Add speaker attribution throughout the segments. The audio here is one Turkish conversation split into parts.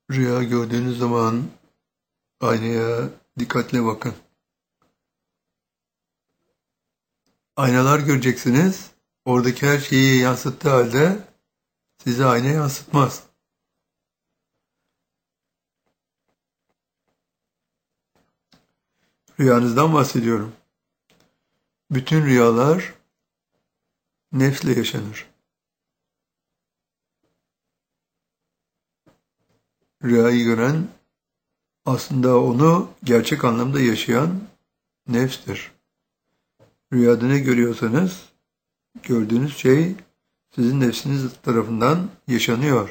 Speaker 1: Rüya gördüğünüz zaman aynaya dikkatle bakın. Aynalar göreceksiniz. Oradaki her şeyi yansıttığı halde size ayna yansıtmaz. Rüyanızdan bahsediyorum. Bütün rüyalar nefsle yaşanır. Rüyayı gören aslında onu gerçek anlamda yaşayan nefstir. Rüyada ne görüyorsanız gördüğünüz şey sizin nefsiniz tarafından yaşanıyor.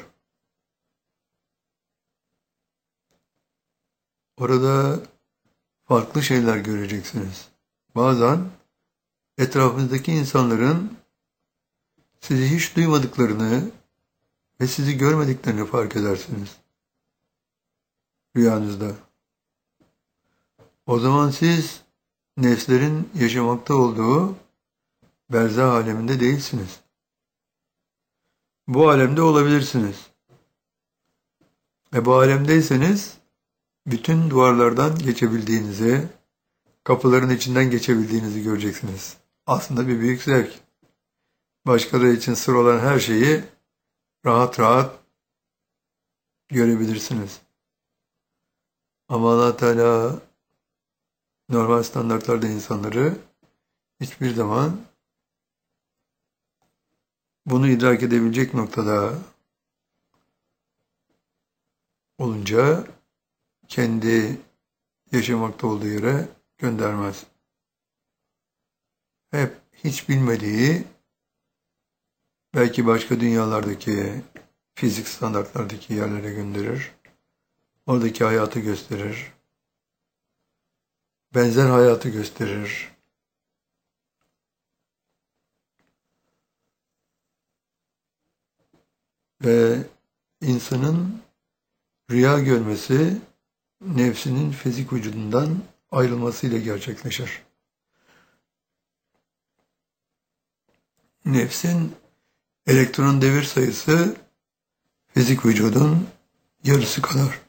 Speaker 1: Orada farklı şeyler göreceksiniz. Bazen etrafınızdaki insanların sizi hiç duymadıklarını ve sizi görmediklerini fark edersiniz rüyanızda. O zaman siz nefslerin yaşamakta olduğu berzah aleminde değilsiniz. Bu alemde olabilirsiniz. Ve bu alemdeyseniz bütün duvarlardan geçebildiğinizi, kapıların içinden geçebildiğinizi göreceksiniz. Aslında bir büyük zevk. Başkaları için sır olan her şeyi rahat rahat görebilirsiniz. Ama Allah Teala normal standartlarda insanları hiçbir zaman bunu idrak edebilecek noktada olunca kendi yaşamakta olduğu yere göndermez. Hep hiç bilmediği, belki başka dünyalardaki fizik standartlardaki yerlere gönderir. Oradaki hayatı gösterir. Benzer hayatı gösterir. Ve insanın rüya görmesi nefsinin fizik vücudundan ayrılmasıyla gerçekleşir. Nefsin elektron devir sayısı fizik vücudun yarısı kadar.